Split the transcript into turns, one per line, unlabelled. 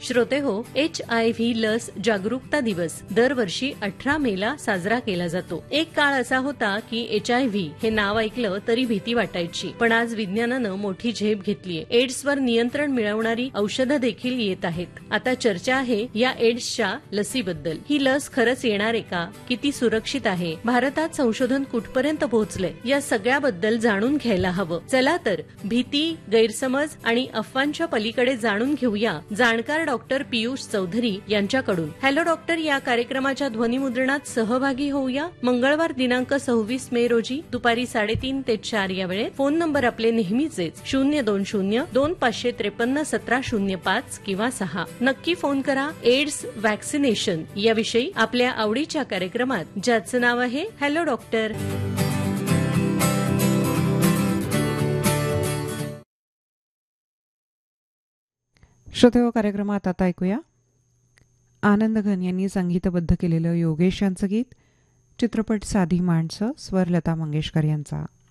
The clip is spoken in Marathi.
श्रोते हो, HIV लस जागरूकता दिवस दरवर्षी 18 मेला साजरा केला जातो. एक काळ असा होता की HIV हे नाव ऐकलं तरी भीती वाटायची, पण आज विज्ञानानं मोठी झेप घेतलीय. एड्सवर नियंत्रण मिळवणारी औषधं देखील येत आहेत. आता चर्चा आहे या एड्सच्या लसीबद्दल. ही लस खरंच येणार आहे का? किती सुरक्षित आहे? भारतात संशोधन कुठपर्यंत पोहोचलंय? या सगळ्याबद्दल जाणून घ्यायला हवं. चला तर भीती, गैरसमज आणि अफवांच्या पलीकडे जाणून घेऊया जाणकार डॉक्टर पियुष चौधरी यांच्याकडून. हॅलो डॉक्टर, या कार्यक्रमाच्या ध्वनिमुद्रणात सहभागी होऊया. मंगळवार दिनांक 26 मे रोजी दुपारी 3:30 ते 4 या वेळेत. फोन नंबर आपले नेहमीचेच 020-2553-1705 किंवा 6. नक्की फोन करा. एड्स व्हॅक्सिनेशन याविषयी आपल्या आवडीच्या कार्यक्रमात, ज्याचं नाव आहे हॅलो डॉक्टर.
श्रोतेहो, कार्यक्रमात आता ऐकूया आनंद घन यांनी संगीतबद्ध केलेलं योगेश यांचं गीत. चित्रपट साधी माणसं, स्वर लता मंगेशकर यांचा.